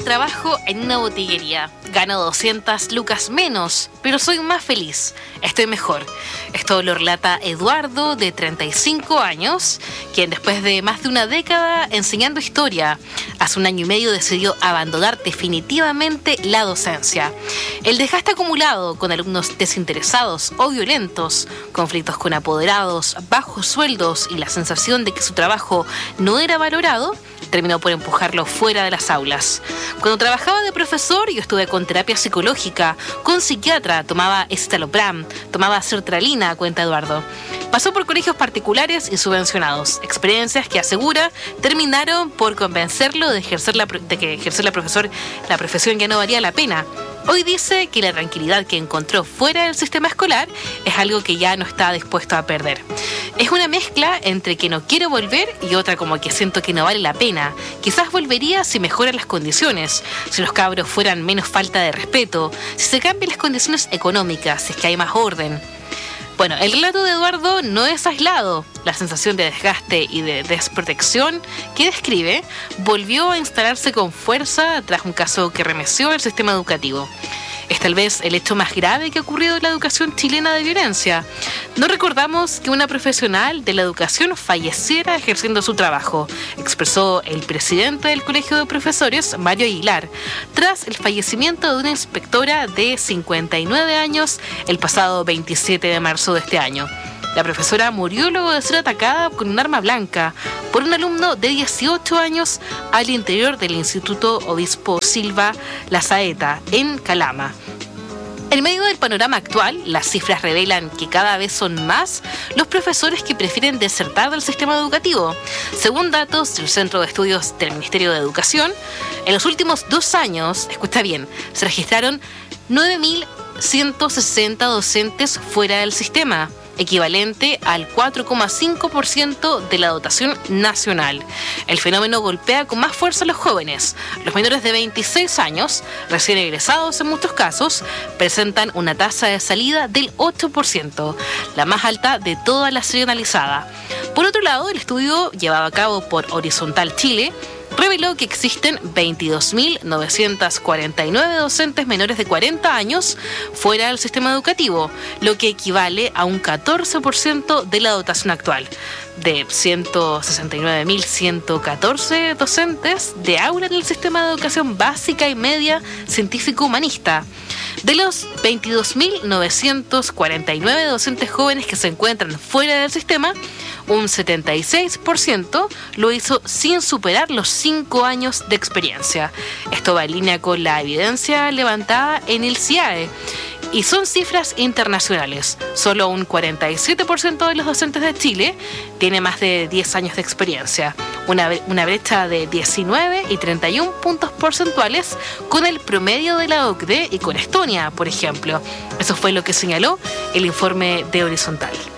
trabajo en una botillería. Gano 200 lucas menos, pero soy más feliz. Estoy mejor. Esto lo relata Eduardo, de 35 años, quien después de más de una década enseñando historia, hace 1 año y medio decidió abandonar definitivamente la docencia. El desgaste acumulado con alumnos desinteresados o violentos, conflictos con apoderados, bajos sueldos y la sensación de que su trabajo no era valorado, terminó por empujarlo fuera de las aulas. Cuando trabajaba de profesor, yo estuve con terapia psicológica, con psiquiatra, tomaba escitalopram, tomaba sertralina, cuenta Eduardo. Pasó por colegios particulares y subvencionados, experiencias que asegura terminaron por convencerlo de que ejercer la profesión ya no valía la pena. Hoy dice que la tranquilidad que encontró fuera del sistema escolar es algo que ya no está dispuesto a perder. Es una mezcla entre que no quiero volver y otra como que siento que no vale la pena. Quizás volvería si mejoran las condiciones, si los cabros fueran menos falta de respeto, si se cambian las condiciones económicas, si es que hay más orden. Bueno, el relato de Eduardo no es aislado. La sensación de desgaste y de desprotección que describe volvió a instalarse con fuerza tras un caso que remeció el sistema educativo. Es tal vez el hecho más grave que ha ocurrido en la educación chilena de violencia. No recordamos que una profesional de la educación falleciera ejerciendo su trabajo, expresó el presidente del Colegio de Profesores, Mario Aguilar, tras el fallecimiento de una inspectora de 59 años el pasado 27 de marzo de este año. La profesora murió luego de ser atacada con un arma blanca por un alumno de 18 años al interior del Instituto Obispo Silva La Saeta, en Calama. En medio del panorama actual, las cifras revelan que cada vez son más los profesores que prefieren desertar del sistema educativo. Según datos del Centro de Estudios del Ministerio de Educación, en los últimos 2 años, escucha bien, se registraron 9.160 docentes fuera del sistema, equivalente al 4,5% de la dotación nacional. El fenómeno golpea con más fuerza a los jóvenes. Los menores de 26 años, recién egresados en muchos casos, presentan una tasa de salida del 8%, la más alta de toda la serie analizada. Por otro lado, el estudio llevado a cabo por Horizontal Chile reveló que existen 22.949 docentes menores de 40 años fuera del sistema educativo, lo que equivale a un 14% de la dotación actual, de 169.114 docentes de aula en el sistema de educación básica y media científico-humanista. De los 22.949 docentes jóvenes que se encuentran fuera del sistema, un 76% lo hizo sin superar los 5 años de experiencia. Esto va en línea con la evidencia levantada en el CIAE. Y son cifras internacionales. Solo un 47% de los docentes de Chile tiene más de 10 años de experiencia. Una brecha de 19 y 31 puntos porcentuales con el promedio de la OCDE y con Estonia, por ejemplo. Eso fue lo que señaló el informe de Horizontal.